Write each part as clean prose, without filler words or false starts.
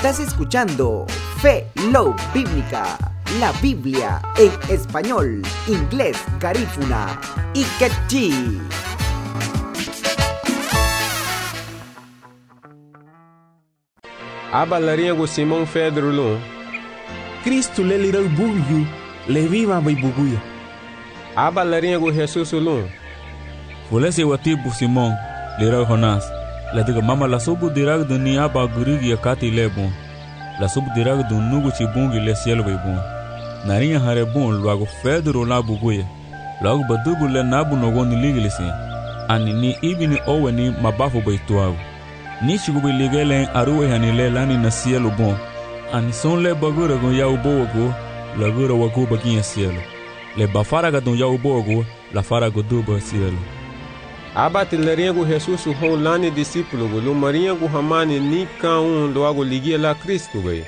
Estás escuchando Fe Love Bíblica, la Biblia en español, inglés, garífuna y quechí. Abalaringo Simão Pedro Lum. Cristo le lirau bugu, le viva bai buguya. Abalaringo Jesus Lum. Fulese watibu Simão, lirau Jonas. La diga mama la subu dirag du ni aba gurigi ya kati le bon. La subu dirag du nugu chi bungi le cielo bai bon. Narinha hare bon luago Pedro la buguya. Luago badugu le nabu nogoni ligilisi. Ani ni ibini owe ni mabafu bai tuago. Ni chigubi ligelen aruwe hanile lani na cielo bon. Ani son le bagura gon ya ubogo, la gura wagu baginha cielo. Le bafaraga don ya ubogo, la faraga duba cielo. Abate laringo Jesus hon lani discípulo lo maringo hamani ni kaun loago ligia la Cristo bai.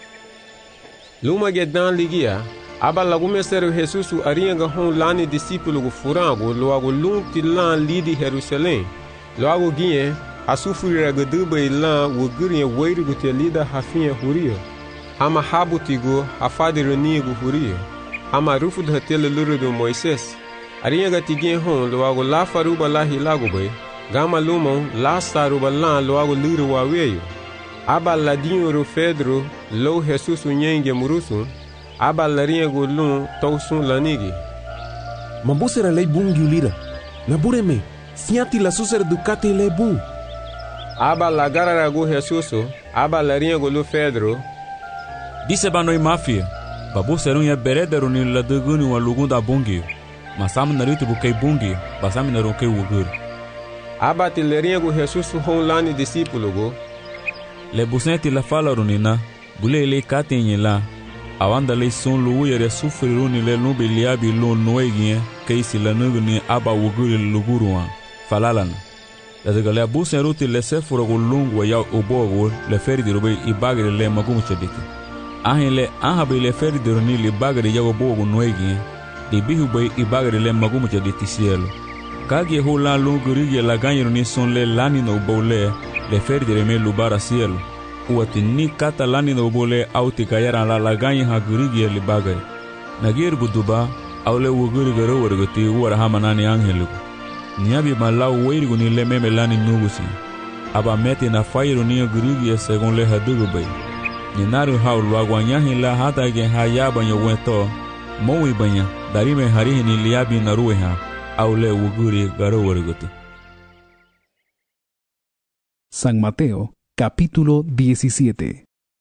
Luma gedan ligia, aba lagume sero Jesus aringa hon lani discípulo furango loago lunti lan lidi Jerusalém. Loago gie asufurira gaduba ilan wugurinha weirigo te lida hafinha huria. Hama habutigo hafadironigo huria. Hama rufud hatele luro do Moisés. Arinha tigin hon loago la faruba la hilago bai. Gama lumon la saruba lan loago luro waweyo. Aba ladinho ro Pedro lo Jesus unyenge murusun. Aba larinha go lun tausun lanigi. Mabusera lei bungi ulira. Nabureme, siati la suser ducati le bung. Aba lagara go Jesus, aba larinha go lo Pedro. Disse banoi mafia. Babu serunha berederu ni la duguni wa lugunda bungi. Masam naruti bukai bungi, basam naruke wugur. Aba tileria go Jesus hon lani discípulo go. Le busenti la fala runina, bule le katenye la. Awanda le son lu yere sufriruni le nubi liabi lu noegie, keisi la nuguni aba wuguri luguruan, falalana. La degale busen ruti le sefuro go lungwa ya obogo le ferdi robe ibagre le magumuchediti. Ahin le anhabi le ferdi runi le bagre ya obogo noegie. De bihu bai ibagre le magumu jadi tisielo. Kage ho la lungurigi la ganyero ni son le lani no bole le ferdire me lubara cielo. Uati ni kata lani no bole auti kayara la ganyi ha gurigi le bagre. Nagir buduba au le wuguri garo wargoti wara hamanani angelu. Niabi malau weirigu ni le meme lani nugusi. Aba meti na fairu ni gurigi segon le hadugu bai. Ninaru hau luagwanyahi la hata gen hayaba nyowento. Mowi banya darime harihi ni liabi na rueha au le wuguri garo warguti. San Mateo, capítulo 17.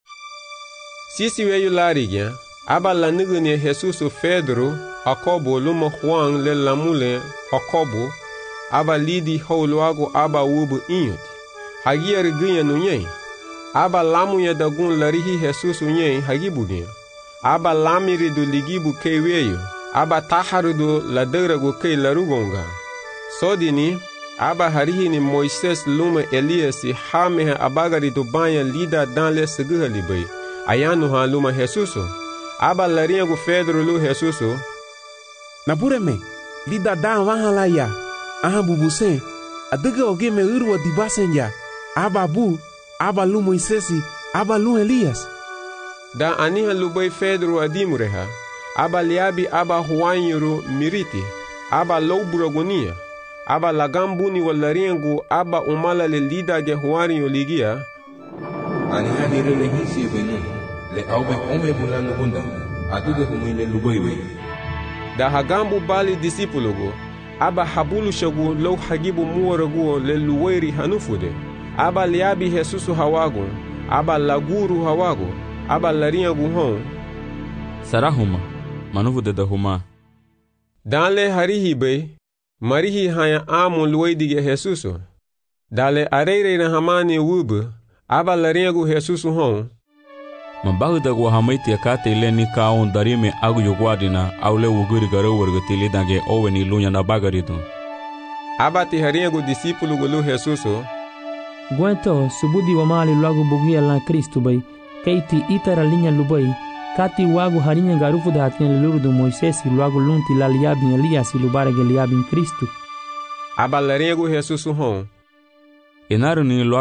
Sisi weyu larigia, aba la niguni Jesus Pedro, Jacobo luma Juan le lamule Jacobo, aba lidi holuago aba wubu inyut. Hagia rigunya nunye, aba lamuya dagun larihi Jesus unye hagibugia. Aba lamiri do ligibu kei weyo, aba taharu do ladarago kei larugonga. Sodini, aba harihi ni Moises luma Elias hameha abagari do banya lida dan le seguha libay. Ayanu ha luma Jesuso. Aba larinha go Pedro lu Jesuso. Nabureme, lida dan wahala ya. Aha bubuse, adaga oge me urwa dibasen ya. Aba bu, aba lu Moisesi, aba lu Elias. Da aniha lubai Pedro adimureha, aba liabi aba huanyuru miriti, aba louburagonia, aba lagambuni walaringu aba umala le lida ge huarinyo ligia. Aniha nirele hisi venu, le aube ome bulano bunda, aduge humile lubaiwe. Da hagambu bali discípulogo, aba habulu shagu lo hagibu muwaragu le luwairi hanufude, aba liabi Jesusu hawago, aba laguru hawago, aba larinha guhon. Sarahuma, manuvu de dahuma. Danle harihi be, marihi haya amu luwaidige Jesuso. Dale areire na hamani wube, aba larinha gu Jesusu hon. Mabahu da guahamaiti akate ile ni kaon darime agu yogwadina au le wuguri garo wargati lidange owe ni lunya na bagaridu. Aba ti harinha gu discípulo gu lu Jesuso. Guento subudi wamali luagu bugia la Cristo bai. Keiti itara linha lubai, kati wagu harinha garufu da hatinha lulu do Moisés e luago lunti la liabin Elias e lubara ge liabin Cristo. Aba larinha gu Jesuso hon. Enaru ni